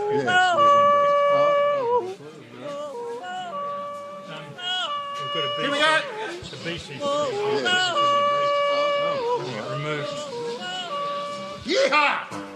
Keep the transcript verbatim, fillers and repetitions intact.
Yes. Here we go. The B C. Yeehaw!